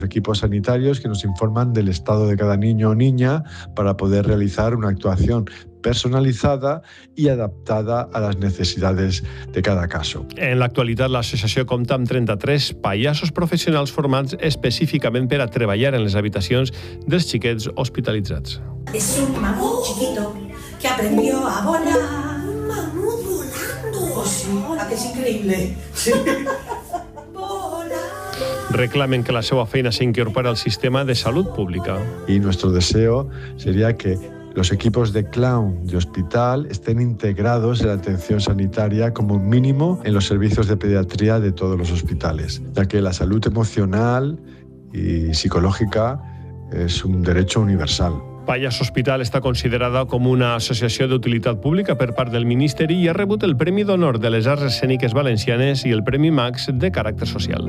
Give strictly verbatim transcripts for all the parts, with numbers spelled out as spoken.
Equipos sanitarios que nos informan del estado de cada niño o niña para poder realizar una actuación personalitzada i adaptada a les necessitats de cada cas. En l'actualitat, l'associació compta amb trenta-tres pallassos professionals formats específicament per a treballar en les habitacions dels xiquets hospitalitzats. Es un mamut chiquito que aprendió a volar. Un mamut volando. Oh, sí, ¿a que es increíble? Sí. Reclamen que la seva feina s'incorpora al sistema de salut pública. Y nuestro deseo sería que los equipos de clown de hospital estén integrados en la atención sanitaria como mínimo en los servicios de pediatría de todos los hospitales, ya que la salud emocional y psicológica es un derecho universal. Pallas Hospital està considerada com una associació d'utilitat pública per part del Ministeri i ha rebut el Premi d'Honor de les Arts Escèniques Valencianes i el Premi Max de caràcter social.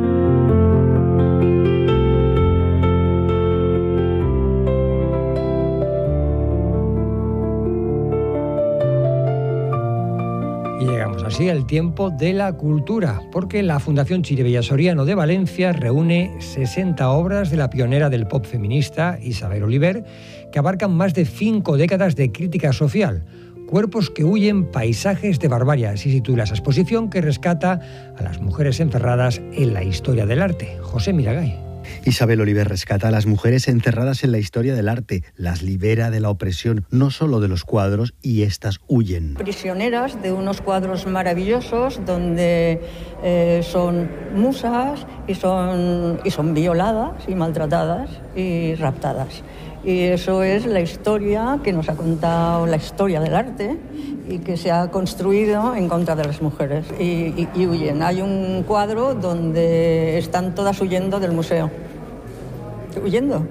Y llegamos así al tiempo de la cultura, porque la Fundación Chirivella Soriano de Valencia reúne sesenta obras de la pionera del pop feminista, Isabel Oliver, que abarcan más de cinco décadas de crítica social. Cuerpos que huyen, paisajes de barbarie. Así se titula esa exposición que rescata a las mujeres encerradas en la historia del arte. José Miragay. Isabel Oliver rescata a las mujeres encerradas en la historia del arte, las libera de la opresión, no solo de los cuadros, y éstas huyen. Prisioneras de unos cuadros maravillosos donde eh, son musas y son, y son violadas y maltratadas y raptadas. Y eso es la historia que nos ha contado la historia del arte y que se ha construido en contra de las mujeres. Y, y, y huyen. Hay un cuadro donde están todas huyendo del museo. Huyendo.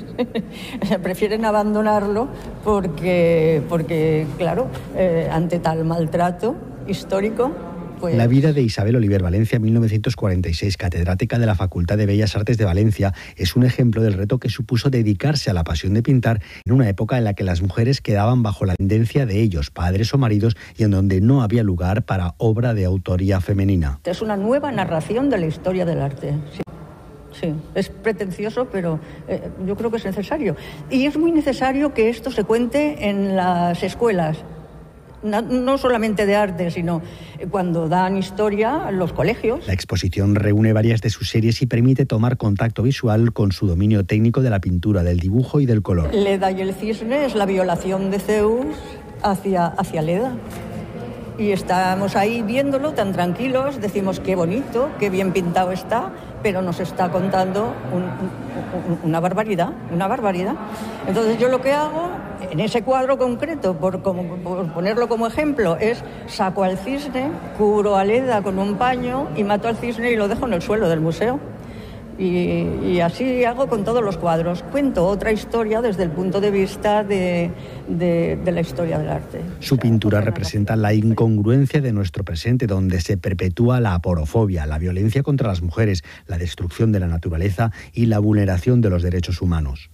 Prefieren abandonarlo porque, porque claro, eh, ante tal maltrato histórico. Pues... La vida de Isabel Oliver, Valencia, mil novecientos cuarenta y seis, catedrática de la Facultad de Bellas Artes de Valencia, es un ejemplo del reto que supuso dedicarse a la pasión de pintar en una época en la que las mujeres quedaban bajo la tendencia de ellos, padres o maridos, y en donde no había lugar para obra de autoría femenina. Es una nueva narración de la historia del arte. Sí. Sí, es pretencioso, pero eh, yo creo que es necesario. Y es muy necesario que esto se cuente en las escuelas. No solamente de arte, sino cuando dan historia en los colegios. La exposición reúne varias de sus series y permite tomar contacto visual con su dominio técnico de la pintura, del dibujo y del color. Leda y el cisne es la violación de Zeus hacia, hacia Leda. Y estamos ahí viéndolo tan tranquilos, decimos qué bonito, qué bien pintado está, pero nos está contando un, un, una barbaridad, una barbaridad. Entonces yo lo que hago, en ese cuadro concreto, por, como, por ponerlo como ejemplo, es saco al cisne, cubro a Leda con un paño y mato al cisne y lo dejo en el suelo del museo. Y, y así hago con todos los cuadros. Cuento otra historia desde el punto de vista de, de, de la historia del arte. Su pintura representa la incongruencia de nuestro presente, donde se perpetúa la aporofobia, la violencia contra las mujeres, la destrucción de la naturaleza y la vulneración de los derechos humanos.